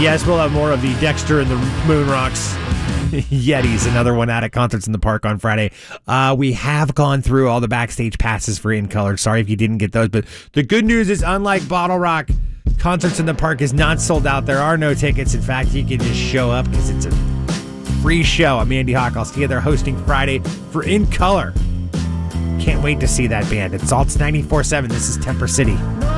Yes, we'll have more of the Dexter and the Moonrocks Yetis, another one out at Concerts in the Park on Friday. We have gone through all the backstage passes for In Color. Sorry if you didn't get those, but the good news is, unlike Bottle Rock, Concerts in the Park is not sold out. There are no tickets. In fact, you can just show up because it's a free show. I'm Andy Hawk. I'll see you there hosting Friday for In Color. Can't wait to see that band. It's Salts 94.7. This is Temper City.